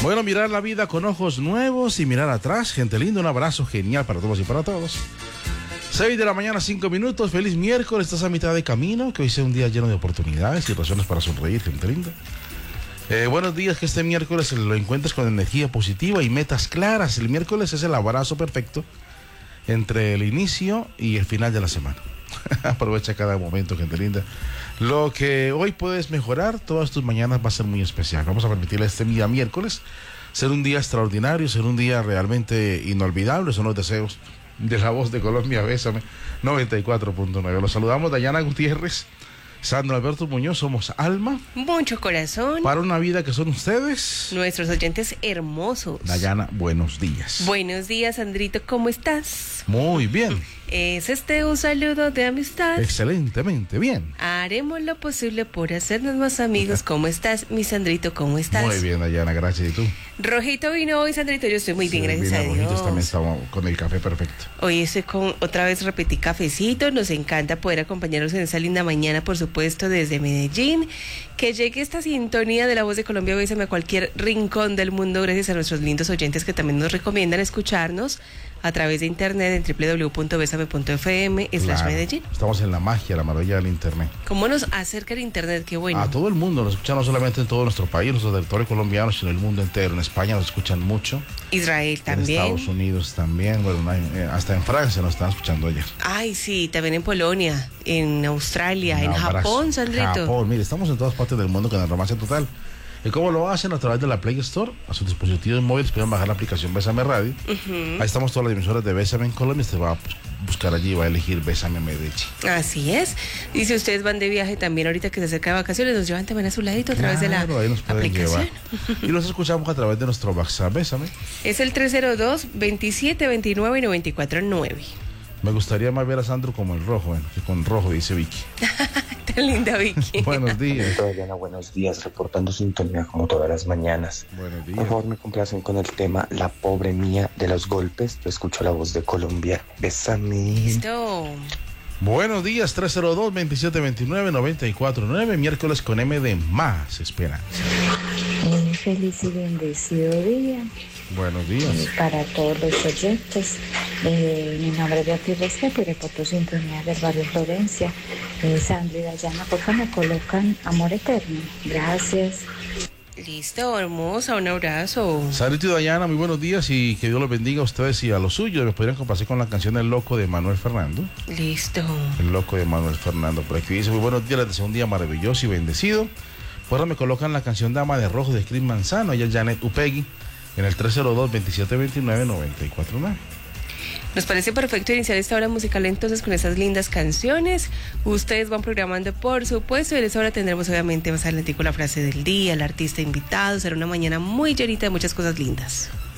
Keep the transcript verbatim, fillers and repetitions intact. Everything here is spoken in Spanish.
Bueno, mirar la vida con ojos nuevos y mirar atrás. Gente linda, un abrazo genial para todos y para todos. seis de la mañana, cinco minutos. Feliz miércoles, estás a mitad de camino. Que hoy sea un día lleno de oportunidades y razones para sonreír, gente linda. Eh, buenos días, que este miércoles lo encuentres con energía positiva y metas claras. El miércoles es el abrazo perfecto entre el inicio y el final de la semana. Aprovecha cada momento, gente linda. Lo que hoy puedes mejorar, todas tus mañanas va a ser muy especial. Vamos a permitirle este día miércoles ser un día extraordinario, ser un día realmente inolvidable. Son los deseos de la voz de Colombia, Bésame, noventa y cuatro punto nueve. Los saludamos, Dayana Gutiérrez, Sandro Alberto Muñoz, somos Alma. Mucho corazón. Para una vida que son ustedes. Nuestros oyentes hermosos. Dayana, buenos días. Buenos días, Sandrito, ¿cómo estás? Muy bien. ¿Es este un saludo de amistad? Excelentemente bien. Haremos lo posible por hacernos más amigos. ¿Cómo estás, mi Sandrito? ¿Cómo estás? Muy bien, Dayana, gracias. ¿Y tú? Rojito vino hoy, Sandrito. Yo estoy muy Sí, bien, gracias bien, a Dios. Rojitos también estamos con el café perfecto. Hoy estoy con, otra vez repetí cafecito. Nos encanta poder acompañarnos en esa linda mañana, por supuesto, desde Medellín. Que llegue esta sintonía de la voz de Colombia, Bésame, a cualquier rincón del mundo, gracias a nuestros lindos oyentes que también nos recomiendan escucharnos a través de internet en doble u doble u doble u punto besame punto efe eme slash Claro, Medellín. estamos en la magia, la maravilla del internet. ¿Cómo nos acerca el internet? Qué bueno. A todo el mundo, nos escuchan no solamente en todo nuestro país, nuestro territorio colombiano, sino en el mundo entero. En España nos escuchan mucho. Israel también. En Estados Unidos también, bueno, hasta en Francia nos están escuchando ayer. Ay, sí, también en Polonia, en Australia, Un en abrazo. Japón, Sandrito. Japón, mire, estamos en todas partes del mundo con el romance total. ¿Y cómo lo hacen? A través de la Play Store. A sus dispositivos móviles pueden bajar la aplicación Bésame Radio. Uh-huh. Ahí estamos todas las emisoras de Bésame en Colombia. Usted va a buscar allí y va a elegir Bésame Medellín. Así es. Y si ustedes van de viaje también ahorita que se acerca de vacaciones, nos llevan también a su ladito a Claro, través de la ahí nos pueden aplicación. llevar. Y los escuchamos a través de nuestro WhatsApp Bésame. Es el tres cero dos, veintisiete veintinueve y noventa y cuatro nueve. Me gustaría más ver a Sandro como el rojo, bueno, que con rojo, dice Vicky. Tan linda, Vicky. Buenos días. Diana, buenos días, reportando sintonía como todas las mañanas. Buenos días. Por favor, me complacen con el tema La pobre mía de los golpes. Yo escucho la voz de Colombia. Bésame. Listo. Buenos días, tres cero dos, veintisiete veintinueve, noventa y cuatro nueve, miércoles con M de Más Esperanza. Un feliz y bendecido día Buenos días. eh, para todos los oyentes. Eh, mi nombre es Beatriz Restrepo y reporto sintonía del barrio Florencia. Eh, Sandra y Dayana, por favor, me colocan Amor Eterno. Gracias. Listo, hermosa, un abrazo. Sandrito y Dayana, muy buenos días y que Dios los bendiga a ustedes y a los suyos. Me podrían complacer con la canción El Loco de Manuel Fernando. Listo. El Loco de Manuel Fernando. Por aquí dice, muy buenos días, les deseo un día maravilloso y bendecido. Por ahora me colocan la canción Dama de Rojo de Chris Manzano. Ella es Janet Upegui en el tres cero dos, veintisiete veintinueve, noventa y cuatro nueve. Nos parece perfecto iniciar esta hora musical entonces con esas lindas canciones. Ustedes van programando, por supuesto, y en esta hora tendremos obviamente más adelante la frase del día, el artista invitado. Será una mañana muy llenita de muchas cosas lindas.